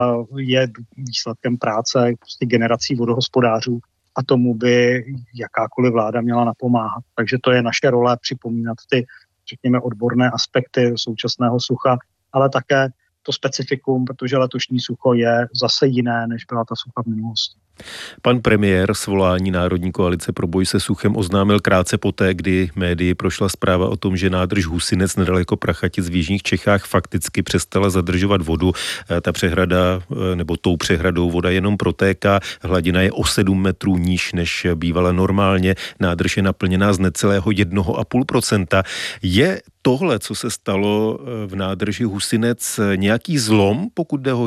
je výsledkem práce prostě generací vodohospodářů a tomu by jakákoliv vláda měla napomáhat. Takže to je naše role připomínat ty, řekněme, odborné aspekty současného sucha, ale také to specifikum, protože letošní sucho je zase jiné, než byla ta sucha v minulosti. Pan premiér svolání Národní koalice pro boj se suchem oznámil krátce poté, kdy médii prošla zpráva o tom, že nádrž Husinec nedaleko Prachatic v jižních Čechách fakticky přestala zadržovat vodu. Ta přehrada, nebo tou přehradou voda jenom protéká, hladina je o 7 metrů níž, než bývala normálně. Nádrž je naplněná z necelého 1,5%. Je tohle, co se stalo v nádrži Husinec, nějaký zlom, pokud jde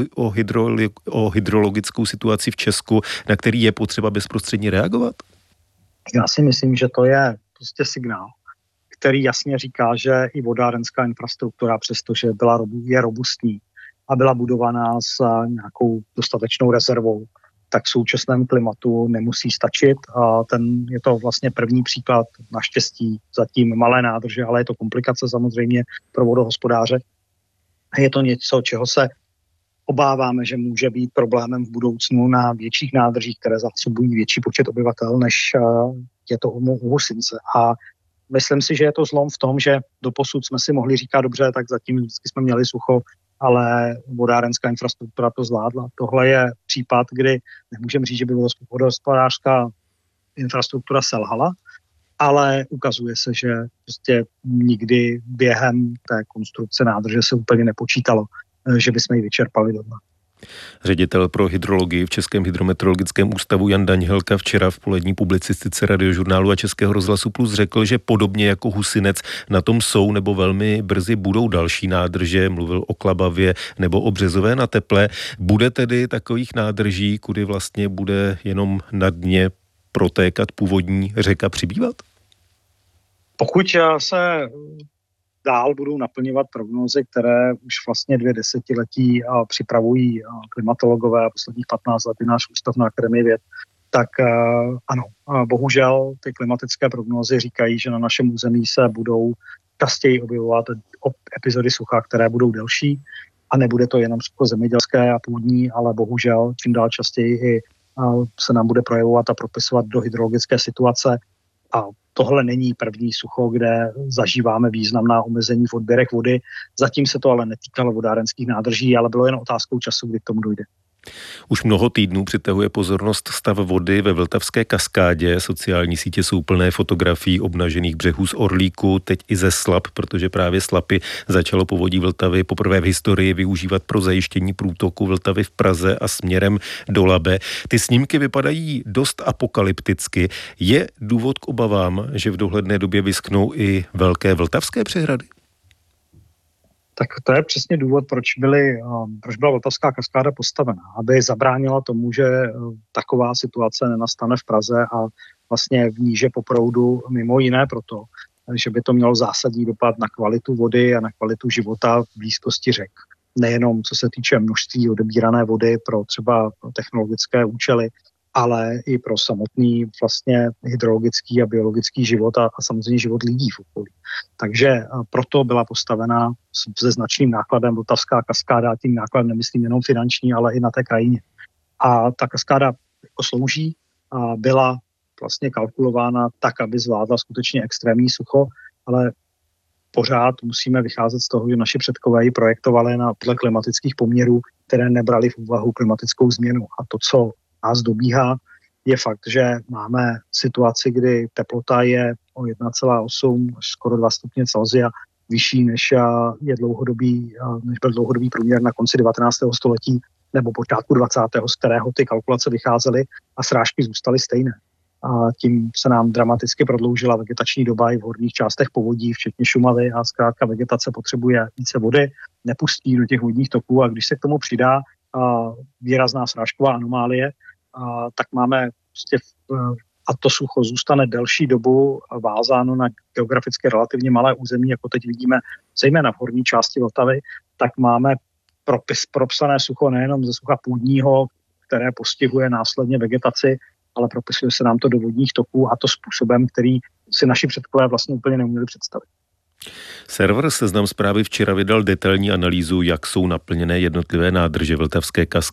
o hydrologickou situaci v Česku, na který je potřeba bezprostředně reagovat? Já si myslím, že to je prostě signál, který jasně říká, že i vodárenská infrastruktura, přestože je robustní a byla budovaná s nějakou dostatečnou rezervou, tak v současném klimatu nemusí stačit. A je to vlastně první příklad, naštěstí zatím malé nádrže, ale je to komplikace samozřejmě pro vodohospodáře. Je to něco, čeho se obáváme, že může být problémem v budoucnu na větších nádržích, které zásobují větší počet obyvatel, než je to u Husince. A myslím si, že je to zlom v tom, že doposud jsme si mohli říkat dobře, tak zatím vždycky jsme měli sucho, ale vodárenská infrastruktura to zvládla. Tohle je případ, kdy nemůžeme říct, že by vodohospodářská infrastruktura selhala, ale ukazuje se, že prostě nikdy během té konstrukce nádrže se úplně nepočítalo, že bychom ji vyčerpali doma. Ředitel pro hydrologii v Českém hydrometeorologickém ústavu Jan Daňhelka včera v polední publicistice Radiožurnálu a Českého rozhlasu Plus řekl, že podobně jako Husinec na tom jsou nebo velmi brzy budou další nádrže, mluvil o Klabavě nebo o Březové na Teple. Bude tedy takových nádrží, kudy vlastně bude jenom na dně protékat původní řeka, přibývat? Pokud se dál budou naplňovat prognózy, které už vlastně 2 desetiletí připravují klimatologové a posledních 15 let náš ústav na Akademii věd, tak ano, bohužel ty klimatické prognózy říkají, že na našem území se budou častěji objevovat epizody sucha, které budou delší a nebude to jenom sucho zemědělské a půdní, ale bohužel čím dál častěji i se nám bude projevovat a propisovat do hydrologické situace. A tohle není první sucho, kde zažíváme významná omezení v odběrech vody. Zatím se to ale netýkalo vodárenských nádrží, ale bylo jen otázkou času, kdy k tomu dojde. Už mnoho týdnů přitahuje pozornost stav vody ve Vltavské kaskádě. Sociální sítě jsou plné fotografií obnažených břehů z Orlíku, teď i ze Slap, protože právě Slapy začalo povodí Vltavy poprvé v historii využívat pro zajištění průtoku Vltavy v Praze a směrem do Labe. Ty snímky vypadají dost apokalypticky. Je důvod k obavám, že v dohledné době vyschnou i velké vltavské přehrady? Tak to je přesně důvod, proč byla Vltavská kaskáda postavena, aby zabránila tomu, že taková situace nenastane v Praze a vlastně v níže po proudu, mimo jiné proto, že by to mělo zásadní dopad na kvalitu vody a na kvalitu života v blízkosti řek. Nejenom co se týče množství odebírané vody pro třeba technologické účely, ale i pro samotný vlastně hydrologický a biologický život a samozřejmě život lidí v okolí. Takže proto byla postavena se značným nákladem Vltavská kaskáda, tím nákladem nemyslím jenom finanční, ale i na té krajině. A ta kaskáda jako slouží a byla vlastně kalkulována tak, aby zvládla skutečně extrémní sucho, ale pořád musíme vycházet z toho, že naši předkové ji projektovali podle klimatických poměrů, které nebrali v úvahu klimatickou změnu. A to, co nás dobíhá, je fakt, že máme situaci, kdy teplota je o 1,8 až skoro 2 stupně Celsia vyšší, než byl dlouhodobý průměr na konci 19. století nebo počátku 20. z kterého ty kalkulace vycházely a srážky zůstaly stejné. A tím se nám dramaticky prodloužila vegetační doba i v horních částech povodí, včetně Šumavy, a zkrátka vegetace potřebuje více vody, nepustí do těch vodních toků a když se k tomu přidá výrazná srážková anomálie, tak máme prostě a to sucho zůstane delší dobu vázáno na geograficky relativně malé území, jako teď vidíme, zejména v horní části Vltavy, tak máme propsané sucho nejenom ze sucha půdního, které postihuje následně vegetaci, ale propisuje se nám to do vodních toků a to způsobem, který si naši předkové vlastně úplně neuměli představit. Server Seznam Zprávy včera vydal detailní analýzu, jak jsou naplněné jednotlivé nádrže Vltavské